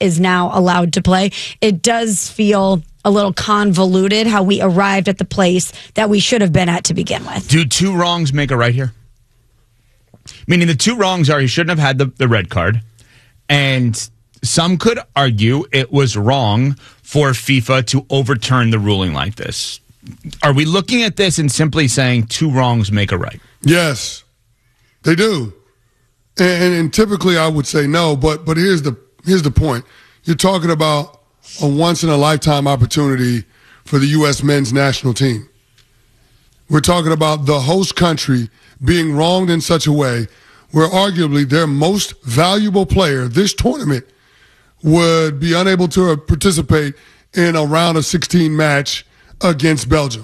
is now allowed to play. It does feel a little convoluted how we arrived at the place that we should have been at to begin with. Do two wrongs make a right here? Meaning the two wrongs are he shouldn't have had the red card, and some could argue it was wrong for FIFA to overturn the ruling like this. Are we looking at this and simply saying two wrongs make a right? Yes, they do. And typically I would say no, but here's the point. You're talking about a once-in-a-lifetime opportunity for the U.S. men's national team. We're talking about the host country being wronged in such a way where arguably their most valuable player this tournament would be unable to participate in a round of 16 match against Belgium.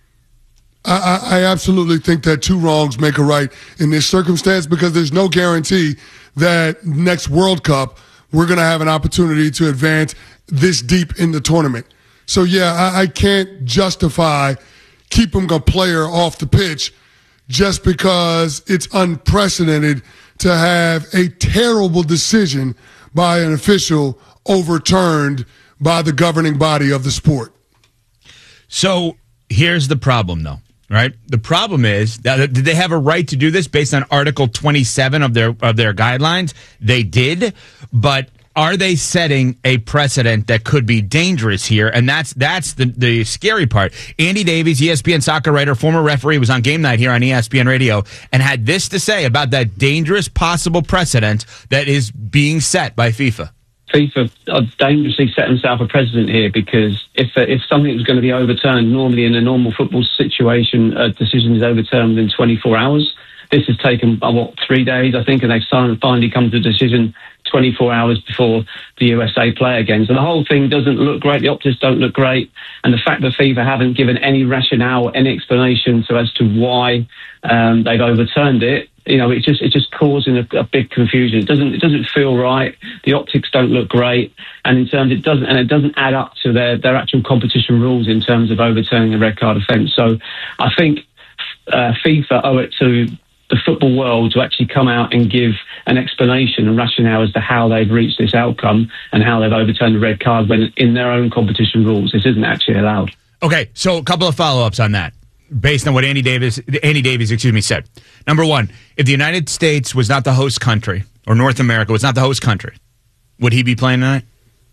I absolutely think that two wrongs make a right in this circumstance because there's no guarantee that next World Cup we're going to have an opportunity to advance this deep in the tournament. So, yeah, I can't justify keeping a player off the pitch just because it's unprecedented to have a terrible decision by an official overturned by the governing body of the sport. So here's the problem, though, right? The problem is, did they have a right to do this based on Article 27 of their guidelines? They did, but are they setting a precedent that could be dangerous here? And that's the scary part. Andy Davies, ESPN soccer writer, former referee, was on game night here on ESPN Radio and had this to say about that dangerous possible precedent that is being set by FIFA. FIFA are dangerously set themselves a precedent here because if something was going to be overturned, normally in a normal football situation, a decision is overturned within 24 hours. This has taken, 3 days, I think, and they've finally come to a decision 24 hours before the USA play again. So the whole thing doesn't look great. The optics don't look great. And the fact that FIFA haven't given any rationale, any explanation as to why they've overturned it, it's just causing a big confusion. It doesn't feel right. The optics don't look great. And it doesn't add up to their actual competition rules in terms of overturning a red card offence. So I think FIFA owe it to the football world to actually come out and give an explanation and rationale as to how they've reached this outcome and how they've overturned the red card when in their own competition rules this isn't actually allowed. Okay, so a couple of follow-ups on that based on what Andy Davies said. Number one, if the United States was not the host country or North America was not the host country, would he be playing tonight?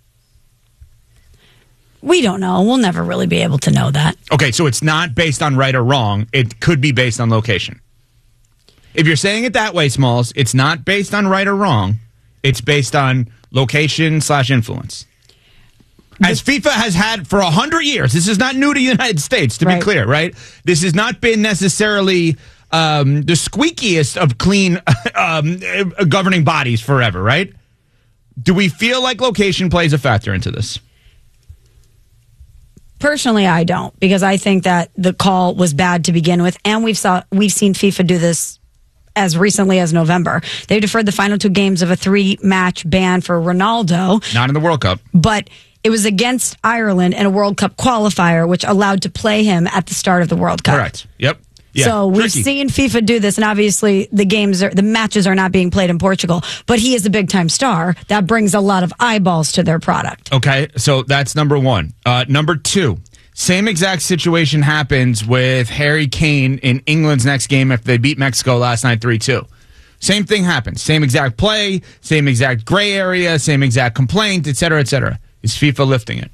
We don't know. We'll never really be able to know that. Okay, so it's not based on right or wrong. It could be based on location. If you're saying it that way, Smalls, it's not based on right or wrong. It's based on location/influence. As FIFA has had for 100 years. This is not new to the United States, to be clear, right? This has not been necessarily the squeakiest of clean governing bodies forever, right? Do we feel like location plays a factor into this? Personally, I don't, because I think that the call was bad to begin with, and we've seen FIFA do this as recently as November. They deferred the final 2 games of a 3-match ban for Ronaldo. Not in the World Cup. But it was against Ireland in a World Cup qualifier, which allowed to play him at the start of the World Cup. Correct. Yep. Yeah, so we've seen FIFA do this, and obviously the matches are not being played in Portugal, but he is a big-time star. That brings a lot of eyeballs to their product. Okay, so that's number one. Number two, same exact situation happens with Harry Kane in England's next game after they beat Mexico last night 3-2. Same thing happens. Same exact play, same exact gray area, same exact complaint, et cetera, et cetera. Is FIFA lifting it?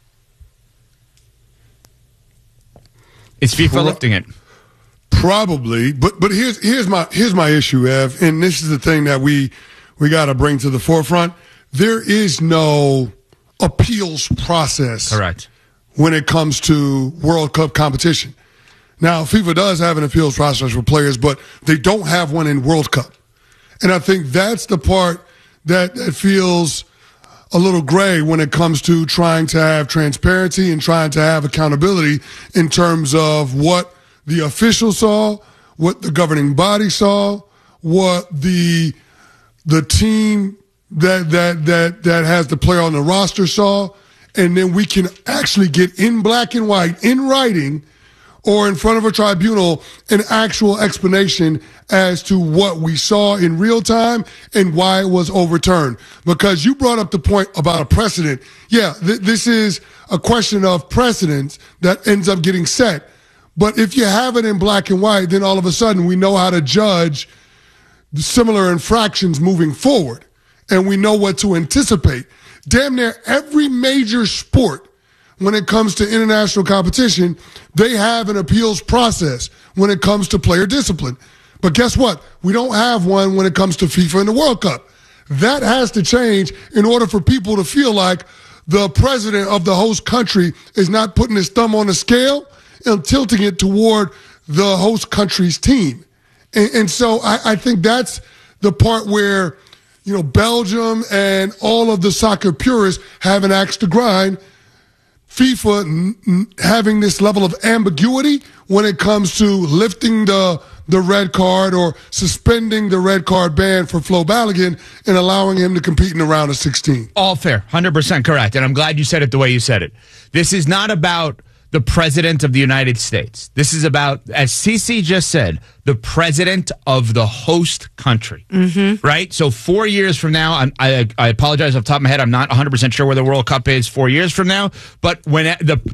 Is FIFA lifting it? Probably, but here's my issue, Ev, and this is the thing that we got to bring to the forefront. There is no appeals process. Correct. When it comes to World Cup competition. Now, FIFA does have an appeals process for players, but they don't have one in World Cup. And I think that's the part that feels a little gray when it comes to trying to have transparency and trying to have accountability in terms of what the official saw, what the governing body saw, what the team that has the player on the roster saw. And then we can actually get in black and white, in writing, or in front of a tribunal an actual explanation as to what we saw in real time and why it was overturned. Because you brought up the point about a precedent. Yeah, this is a question of precedence that ends up getting set. But if you have it in black and white, then all of a sudden we know how to judge similar infractions moving forward. And we know what to anticipate. Damn near every major sport, when it comes to international competition, they have an appeals process when it comes to player discipline. But guess what? We don't have one when it comes to FIFA and the World Cup. That has to change in order for people to feel like the president of the host country is not putting his thumb on the scale and tilting it toward the host country's team. And so I think that's the part where, you know, Belgium and all of the soccer purists have an axe to grind. FIFA having this level of ambiguity when it comes to lifting the red card or suspending the red card ban for Flo Balogun and allowing him to compete in the round of 16. All fair, 100% correct. And I'm glad you said it the way you said it. This is not about the president of the United States. This is about, as Cece just said, the president of the host country, right? So 4 years from now, I apologize off the top of my head, I'm not 100% sure where the World Cup is 4 years from now, but when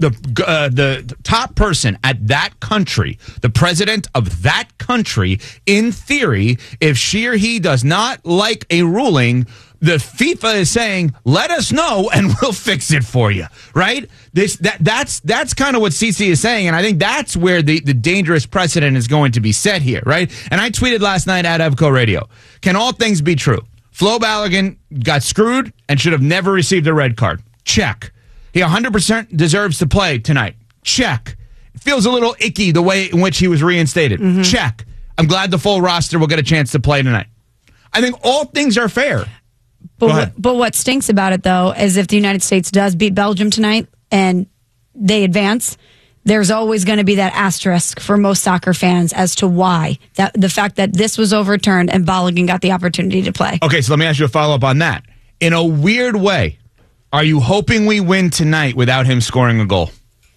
the top person at that country, the president of that country, in theory, if she or he does not like a ruling, the FIFA is saying, let us know and we'll fix it for you, right? That's kind of what CC is saying, and I think that's where the dangerous precedent is going to be set here, right? And I tweeted last night at Evco Radio, can all things be true? Flo Balogun got screwed and should have never received a red card. Check. He 100% deserves to play tonight. Check. It feels a little icky the way in which he was reinstated. Check. I'm glad the full roster will get a chance to play tonight. I think all things are fair. But what stinks about it, though, is if the United States does beat Belgium tonight and they advance, there's always going to be that asterisk for most soccer fans as to why. The fact that this was overturned and Balogun got the opportunity to play. Okay, so let me ask you a follow-up on that. In a weird way, are you hoping we win tonight without him scoring a goal?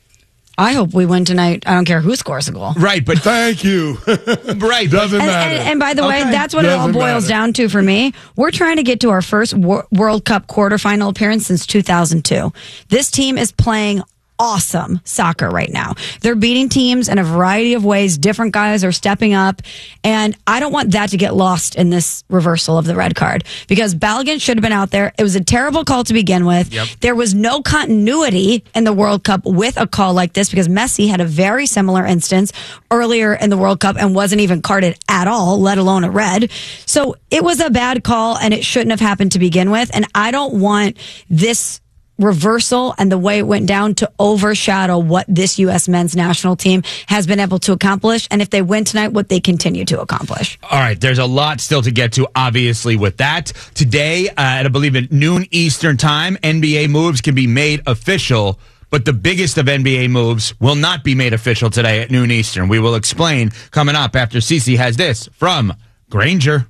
I hope we win tonight. I don't care who scores a goal. Right, but thank you. Right, doesn't matter. And by the way, that's what it all boils down to for me. We're trying to get to our first World Cup quarterfinal appearance since 2002. This team is playing awesome soccer right now. They're beating teams in a variety of ways. Different guys are stepping up. And I don't want that to get lost in this reversal of the red card because Balogun should have been out there. It was a terrible call to begin with. Yep. There was no continuity in the World Cup with a call like this because Messi had a very similar instance earlier in the World Cup and wasn't even carded at all, let alone a red. So it was a bad call and it shouldn't have happened to begin with. And I don't want this reversal and the way it went down to overshadow what this U.S. men's national team has been able to accomplish. And if they win tonight, what they continue to accomplish. All right, there's a lot still to get to, obviously, with that. Today, at I believe at noon Eastern time, NBA moves can be made official, but the biggest of NBA moves will not be made official today at noon Eastern. We will explain coming up after Cece has this from Grainger.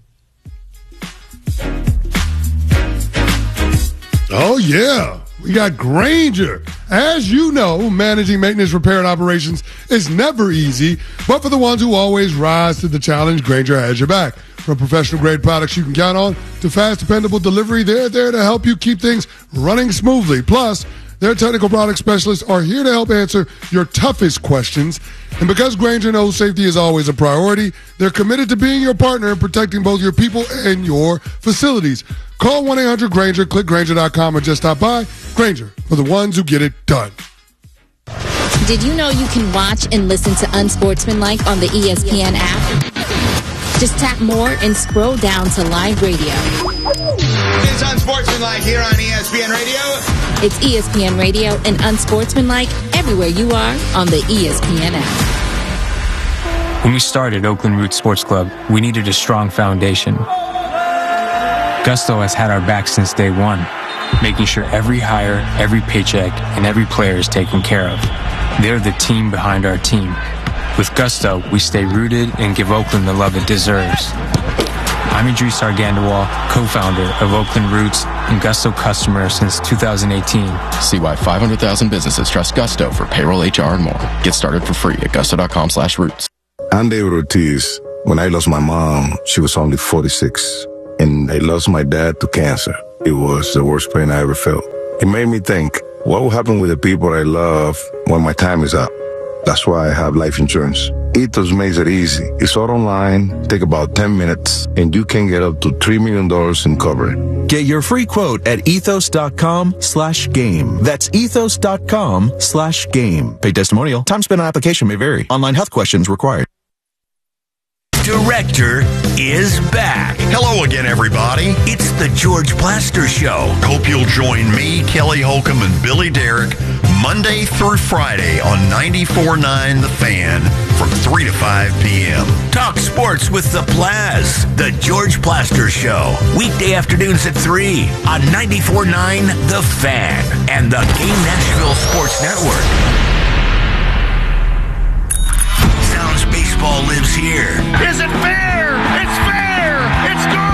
Oh, yeah. We got Grainger. As you know, managing maintenance, repair, and operations is never easy, but for the ones who always rise to the challenge, Grainger has your back. From professional-grade products you can count on to fast, dependable delivery, they're there to help you keep things running smoothly. Plus, their technical product specialists are here to help answer your toughest questions. And because Grainger knows safety is always a priority, they're committed to being your partner in protecting both your people and your facilities. Call 1-800-GRAINGER, click Grainger.com, or just stop by. Grainger, for the ones who get it done. Did you know you can watch and listen to Unsportsmanlike on the ESPN app? Just tap more and scroll down to live radio. It's Unsportsmanlike here on ESPN Radio. It's ESPN Radio and Unsportsmanlike everywhere you are on the ESPN app. When we started Oakland Roots Sports Club, we needed a strong foundation. Gusto has had our back since day one, making sure every hire, every paycheck, and every player is taken care of. They're the team behind our team. With Gusto, we stay rooted and give Oakland the love it deserves. I'm Idris Argandawal, co-founder of Oakland Roots and Gusto customer since 2018. See why 500,000 businesses trust Gusto for payroll, HR, and more. Get started for free at gusto.com/roots. I'm David Ortiz. When I lost my mom, she was only 46. And I lost my dad to cancer. It was the worst pain I ever felt. It made me think, what will happen with the people I love when my time is up? That's why I have life insurance. Ethos makes it easy. It's all online, take about 10 minutes, and you can get up to $3 million in coverage. Get your free quote at ethos.com/game. That's ethos.com/game. Paid testimonial. Time spent on application may vary. Online health questions required. Director is back. Hello again, everybody. It's the George Plaster Show. Hope you'll join me, Kelly Holcomb, and Billy Derrick Monday through Friday on 94.9 The Fan from 3 to 5 p.m. Talk sports with the Plaz. The George Plaster Show. Weekday afternoons at 3 on 94.9 The Fan and the Game Nashville Sports Network. Sounds baseball lives here. Is it fair? It's fair! It's good!